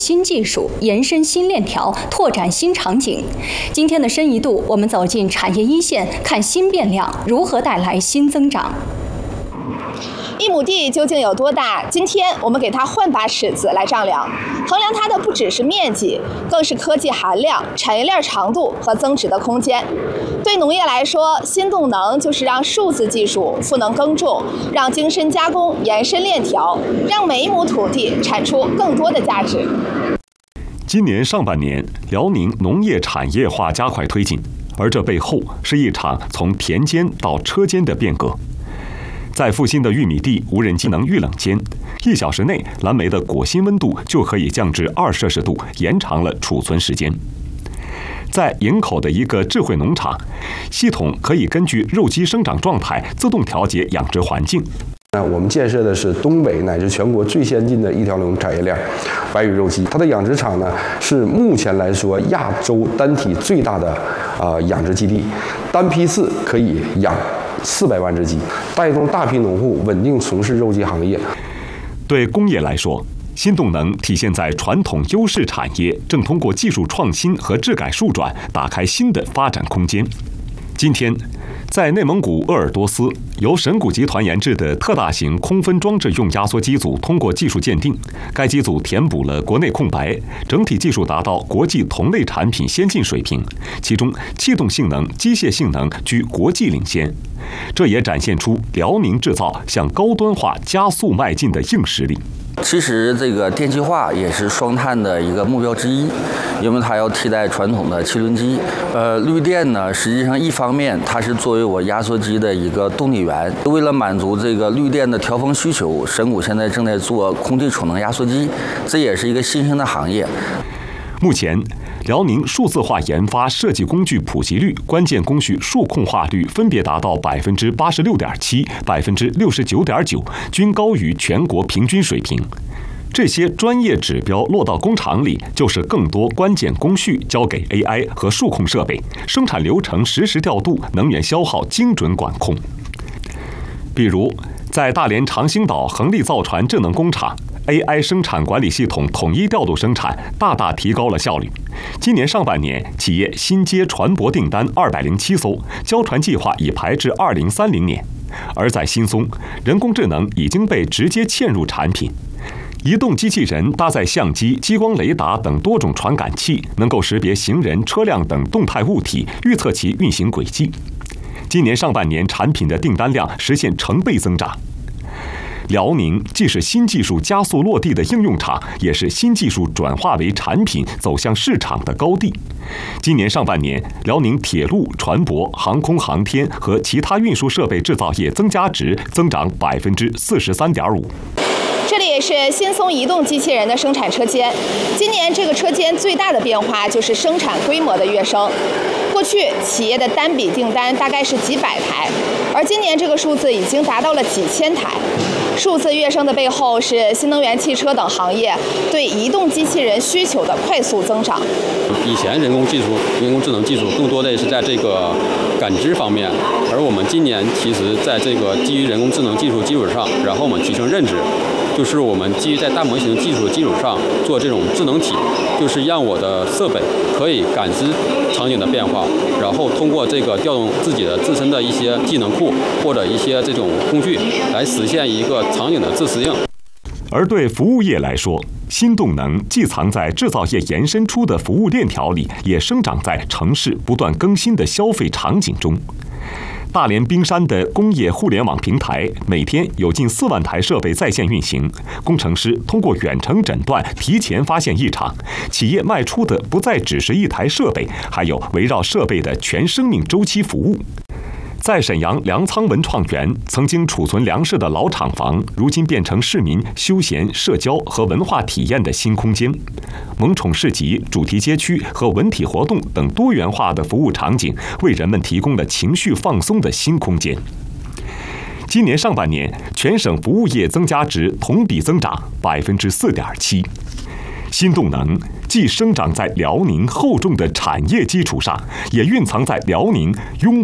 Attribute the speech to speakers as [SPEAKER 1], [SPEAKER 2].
[SPEAKER 1] 新技术，延伸新链条，拓展新场景。今天的深一度，我们走进产业一线，看新变量如何带来新增长。
[SPEAKER 2] 一亩地究竟有多大？今天我们给它换把尺子来丈量，衡量它的不只是面积，更是科技含量、产业链长度和增值的空间。对农业来说，新动能就是让数字技术赋能耕种，让精深加工延伸链条，让每一亩土地产出更多的价值。
[SPEAKER 3] 今年上半年，辽宁农业产业化加快推进，而这背后是一场从田间到车间的变革。在阜新的玉米地无人机能预冷间，1小时内蓝莓的果心温度就可以降至2摄氏度，延长了储存时间。在营口的一个智慧农场，系统可以根据肉鸡生长状态自动调节养殖环境。
[SPEAKER 4] 我们建设的是东北乃至全国最先进的一条龙产业链——白羽肉鸡。它的养殖场呢，是目前来说亚洲单体最大的养殖基地，单批次可以养400万只鸡，带动大批农户稳定从事肉鸡行业。
[SPEAKER 3] 对工业来说，新动能体现在传统优势产业正通过技术创新和质改数转，打开新的发展空间。今天，在内蒙古鄂尔多斯，由神谷集团研制的特大型空分装置用压缩机组通过技术鉴定，该机组填补了国内空白，整体技术达到国际同类产品先进水平，其中气动性能、机械性能居国际领先。这也展现出辽宁制造向高端化加速迈进的硬实力。
[SPEAKER 5] 其实这个电气化也是双碳的一个目标之一，因为它要替代传统的汽轮机。绿电呢，实际上一方面它是作为我压缩机的一个动力源，为了满足这个绿电的调峰需求，神谷现在正在做空气储能压缩机，这也是一个新兴的行业。
[SPEAKER 3] 目前，辽宁数字化研发设计工具普及率、关键工序数控化率分别达到86.7%、69.9%，均高于全国平均水平。这些专业指标落到工厂里，就是更多关键工序交给 AI 和数控设备，生产流程实时调度，能源消耗精准管控。比如，在大连长兴岛恒力造船智能工厂，AI 生产管理系统统一调度生产，大大提高了效率。今年上半年，企业新接船舶订单207艘，交船计划已排至2030年。而在新松，人工智能已经被直接嵌入产品。移动机器人搭载相机、激光雷达等多种传感器，能够识别行人、车辆等动态物体，预测其运行轨迹。今年上半年，产品的订单量实现成倍增长。辽宁既是新技术加速落地的应用场，也是新技术转化为产品走向市场的高地。今年上半年，辽宁铁路、船舶、航空航天和其他运输设备制造业增加值增长43.5%。
[SPEAKER 2] 这里也是新松移动机器人的生产车间。今年这个车间最大的变化就是生产规模的跃升。过去企业的单笔订单大概是几百台，而今年这个数字已经达到了几千台。数字跃升的背后是新能源汽车等行业对移动机器人需求的快速增长。
[SPEAKER 6] 以前人工智能技术更多的是在这个感知方面，而我们今年其实在这个基于人工智能技术基础上，然后我们提升认知，就是我们基于在大模型技术的基础上做这种智能体，就是让我的设备可以感知场景的变化，然后通过这个调动自己的自身的一些技能库或者一些这种工具来实现一个场景的自适应。
[SPEAKER 3] 而对服务业来说，新动能既藏在制造业延伸出的服务链条里，也生长在城市不断更新的消费场景中。大连冰山的工业互联网平台每天有近4万台设备在线运行，工程师通过远程诊断提前发现异常，企业卖出的不再只是一台设备，还有围绕设备的全生命周期服务。在沈阳粮仓文创园，曾经储存粮食的老厂房，如今变成市民休闲、社交和文化体验的新空间。萌宠市集、主题街区和文体活动等多元化的服务场景，为人们提供了情绪放松的新空间。今年上半年，全省服务业增加值同比增长4.7%。新动能既生长在辽宁厚重的产业基础上，也蕴藏在辽宁拥